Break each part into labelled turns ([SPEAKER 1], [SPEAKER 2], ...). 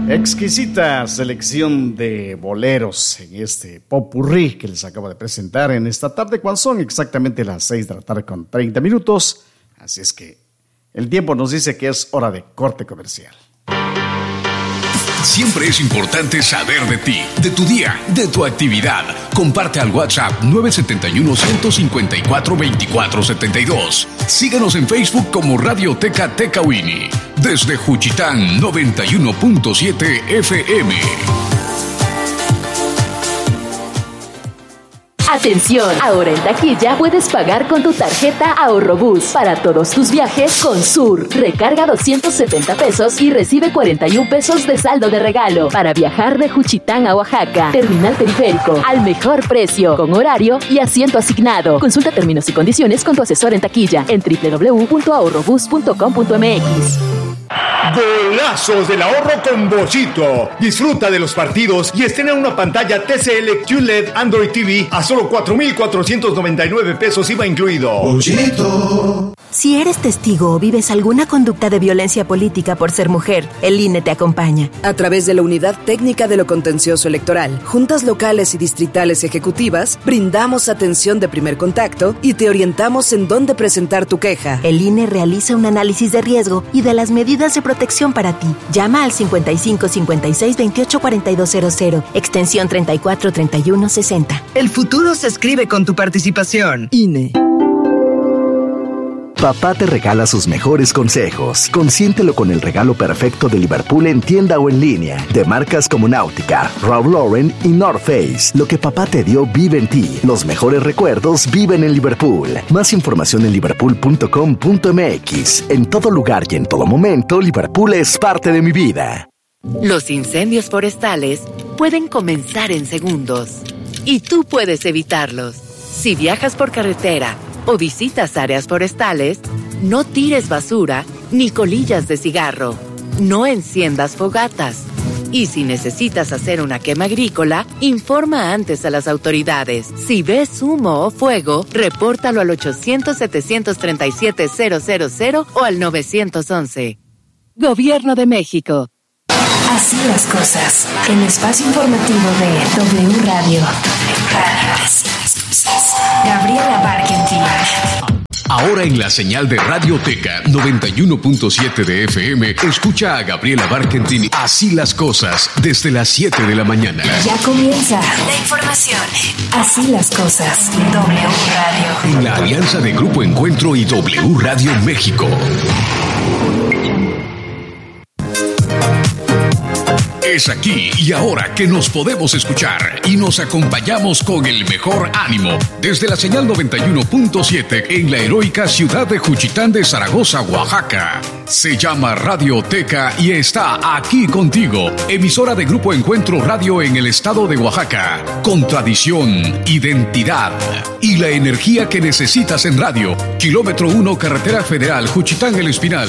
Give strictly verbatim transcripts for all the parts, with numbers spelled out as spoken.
[SPEAKER 1] Exquisita selección de boleros en este popurrí que les acabo de presentar en esta tarde, cuando son exactamente las seis de la tarde con treinta minutos. Así es que el tiempo nos dice que es hora de corte comercial.
[SPEAKER 2] Siempre es importante saber de ti, de tu día, de tu actividad. Comparte al WhatsApp nueve siete uno, uno cinco cuatro, dos cuatro siete dos. Síguenos en Facebook como Radioteca Tecawini. Desde Juchitán, noventa y uno punto siete F M.
[SPEAKER 3] Atención, ahora en taquilla puedes pagar con tu tarjeta Ahorrobús para todos tus viajes con Sur. Recarga doscientos setenta pesos y recibe cuarenta y un pesos de saldo de regalo para viajar de Juchitán a Oaxaca. Terminal periférico, al mejor precio, con horario y asiento asignado. Consulta términos y condiciones con tu asesor en taquilla en doble u doble u doble u punto ahorrobús punto com punto m x.
[SPEAKER 4] Golazos del ahorro con Bollito. Disfruta de los partidos y estrena una pantalla T C L Q L E D Android T V a solo cuatro mil cuatrocientos noventa y nueve pesos I V A incluido. Bollito.
[SPEAKER 5] Si eres testigo o vives alguna conducta de violencia política por ser mujer, el I N E te acompaña.
[SPEAKER 6] A través de la Unidad Técnica de lo Contencioso Electoral, juntas locales y distritales ejecutivas, brindamos atención de primer contacto y te orientamos en dónde presentar tu queja.
[SPEAKER 5] El I N E realiza un análisis de riesgo y de las medidas de protección para ti. Llama al cincuenta y cinco, cincuenta y seis, veintiocho, cuarenta y dos cero cero, extensión treinta y cuatro, treinta y uno, sesenta.
[SPEAKER 7] El futuro se escribe con tu participación.
[SPEAKER 6] I N E.
[SPEAKER 8] Papá te regala sus mejores consejos. Consiéntelo con el regalo perfecto de Liverpool en tienda o en línea. De marcas como Nautica, Ralph Lauren y North Face. Lo que papá te dio vive en ti. Los mejores recuerdos viven en Liverpool. Más información en liverpool punto com punto m x. En todo lugar y en todo momento, Liverpool es parte de mi vida.
[SPEAKER 9] Los incendios forestales pueden comenzar en segundos. Y tú puedes evitarlos. Si viajas por carretera o visitas áreas forestales, no tires basura ni colillas de cigarro. No enciendas fogatas. Y si necesitas hacer una quema agrícola, informa antes a las autoridades. Si ves humo o fuego, repórtalo al ochocientos, setecientos treinta y siete, cero cero cero o al nueve once. Gobierno de México.
[SPEAKER 10] Así las cosas. El espacio informativo de W Radio. Radio. Así las cosas. Gabriela Barkentin.
[SPEAKER 2] Ahora en la señal de Radioteca noventa y uno punto siete de F M, escucha a Gabriela Barkentin Así las cosas desde las siete de la mañana.
[SPEAKER 10] Ya comienza la información. Así las cosas. W Radio.
[SPEAKER 2] En la alianza de Grupo Encuentro y W Radio México. Es aquí y ahora que nos podemos escuchar y nos acompañamos con el mejor ánimo desde la señal noventa y uno punto siete en la heroica ciudad de Juchitán de Zaragoza, Oaxaca. Se llama Radioteca y está aquí contigo, emisora de Grupo Encuentro Radio en el estado de Oaxaca, con tradición, identidad y la energía que necesitas en radio. Kilómetro uno, Carretera Federal, Juchitán El Espinal.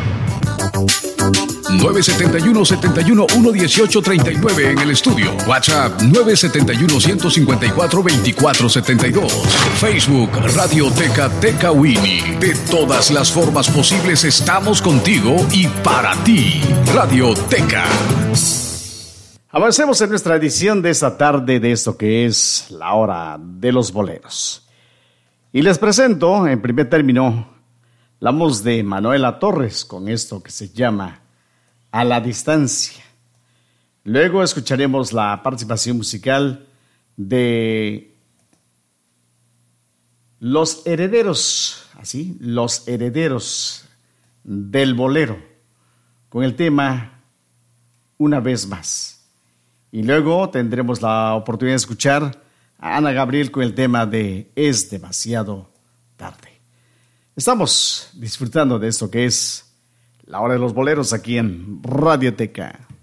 [SPEAKER 2] nueve siete uno, siete uno, uno uno tres nueve en el estudio. WhatsApp nueve siete uno, uno cinco cuatro, dos cuatro siete dos. Facebook Radioteca Tecawini. De todas las formas posibles estamos contigo y para ti. Radioteca.
[SPEAKER 1] Avancemos en nuestra edición de esta tarde de esto que es la hora de los boleros. Y les presento en primer término la voz de Manuela Torres con esto que se llama A la Distancia. Luego escucharemos la participación musical de Los Herederos, así, Los Herederos del Bolero, con el tema Una Vez Más. Y luego tendremos la oportunidad de escuchar a Ana Gabriel con el tema de Es Demasiado Tarde. Estamos disfrutando de esto que es la hora de los boleros aquí en Radioteca.